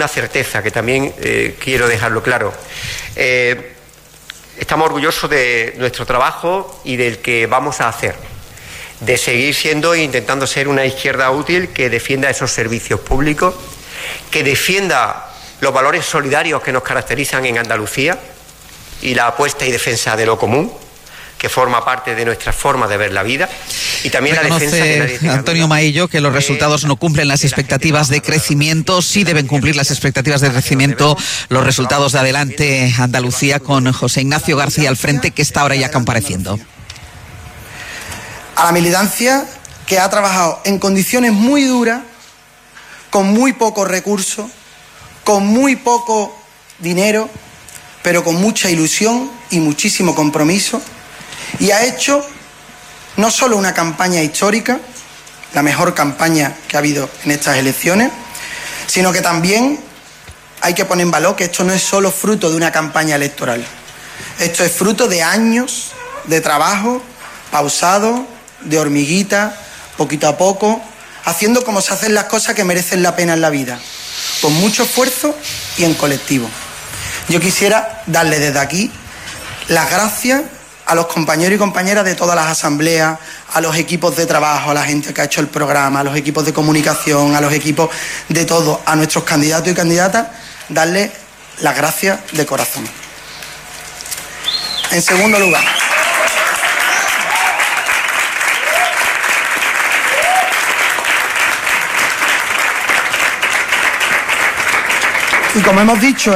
una certeza, que también quiero dejarlo claro. Estamos orgullosos de nuestro trabajo y del que vamos a hacer, de seguir siendo e intentando ser una izquierda útil que defienda esos servicios públicos, que defienda los valores solidarios que nos caracterizan en Andalucía y la apuesta y defensa de lo común, que forma parte de nuestra forma de ver la vida, y también la defensa que nadie tenga Antonio duda. Maillo que los resultados no cumplen las expectativas de crecimiento. Sí deben cumplir las expectativas de crecimiento los resultados de Adelante Andalucía, con José Ignacio García al frente, que está ahora ya compareciendo. A la militancia que ha trabajado en condiciones muy duras, con muy pocos recursos, con muy poco dinero, pero con mucha ilusión y muchísimo compromiso, y ha hecho no solo una campaña histórica, la mejor campaña que ha habido en estas elecciones, sino que también hay que poner en valor que esto no es solo fruto de una campaña electoral. Esto es fruto de años de trabajo pausado, de hormiguita, poquito a poco, haciendo como se hacen las cosas que merecen la pena en la vida, con mucho esfuerzo y en colectivo. Yo quisiera darle desde aquí las gracias a los compañeros y compañeras de todas las asambleas, a los equipos de trabajo, a la gente que ha hecho el programa, a los equipos de comunicación, a los equipos de todo, a nuestros candidatos y candidatas, darle las gracias de corazón. En segundo lugar, y como hemos dicho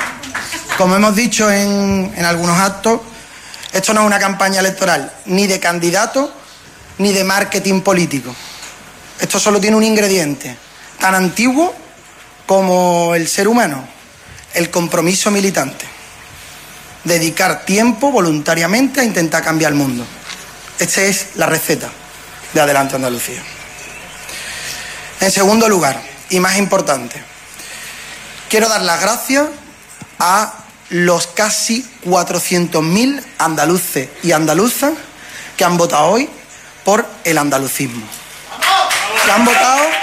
en algunos actos, esto no es una campaña electoral ni de candidato ni de marketing político. Esto solo tiene un ingrediente tan antiguo como el ser humano: el compromiso militante. Dedicar tiempo voluntariamente a intentar cambiar el mundo. Esta es la receta de Adelante Andalucía. En segundo lugar, y más importante, quiero dar las gracias a los casi 400.000 andaluces y andaluzas que han votado hoy por el andalucismo. Que han votado